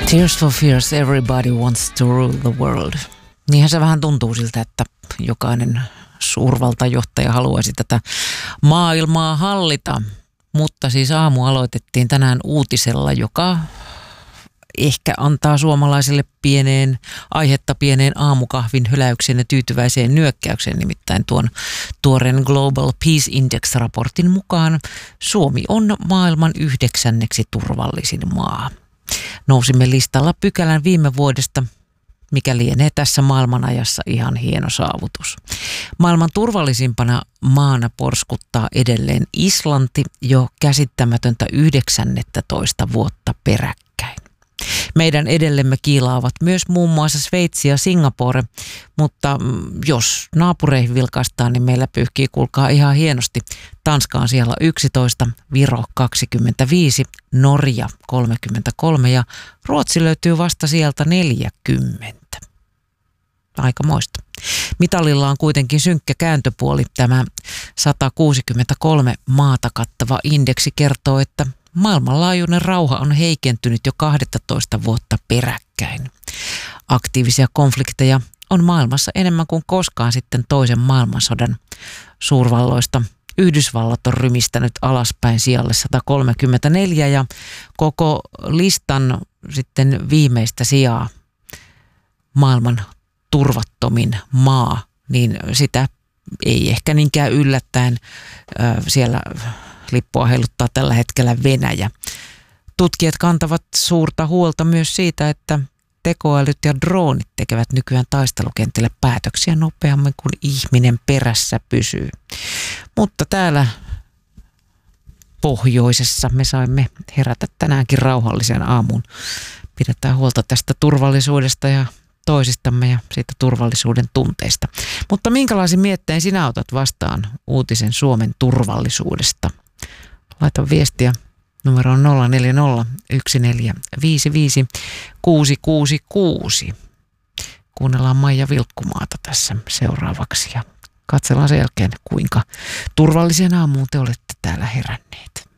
Tears for Fears, everybody wants to rule the world. Niinhän se vähän tuntuu siltä, että jokainen suurvaltajohtaja haluaisi tätä maailmaa hallita. Mutta siis aamu aloitettiin tänään uutisella, joka ehkä antaa suomalaisille aihetta pieneen aamukahvin hyläykseen ja tyytyväiseen nyökkäykseen. Nimittäin tuon tuoreen Global Peace Index-raportin mukaan Suomi on maailman 9. turvallisin maa. Nousimme listalla pykälän viime vuodesta, mikä lienee tässä maailmanajassa ihan hieno saavutus. Maailman turvallisimpana maana porskuttaa edelleen Islanti jo käsittämätöntä 19 vuotta peräkkäin. Meidän edellemme kiilaavat myös muun muassa Sveitsi ja Singapore, mutta jos naapureihin vilkaistaan, niin meillä pyyhkii kuulkaa ihan hienosti. Tanska on siellä 11, Viro 25, Norja 33 ja Ruotsi löytyy vasta sieltä 40. Aikamoista. Mitalilla on kuitenkin synkkä kääntöpuoli. Tämä 163 maata kattava indeksi kertoo, että maailmanlaajuinen rauha on heikentynyt jo 12 vuotta peräkkäin. Aktiivisia konflikteja on maailmassa enemmän kuin koskaan sitten toisen maailmansodan. Suurvalloista Yhdysvallat on rymistänyt alaspäin sijalle 134 ja koko listan sitten viimeistä sijaa maailman turvattomin maa, niin sitä ei ehkä niinkään yllättäen siellä lippua heiluttaa tällä hetkellä Venäjä. Tutkijat kantavat suurta huolta myös siitä, että tekoälyt ja droonit tekevät nykyään taistelukentille päätöksiä nopeammin kuin ihminen perässä pysyy. Mutta täällä pohjoisessa me saimme herätä tänäänkin rauhallisen aamuun. Pidetään huolta tästä turvallisuudesta ja toisistamme ja siitä turvallisuuden tunteista. Mutta minkälaisin miettein sinä otat vastaan uutisen Suomen turvallisuudesta? Laita viestiä numeroon 040 1455 666. Kuunnellaan Maija Vilkkumaata tässä seuraavaksi ja katsellaan sen jälkeen, kuinka turvalliseen aamuun te olette täällä heränneet.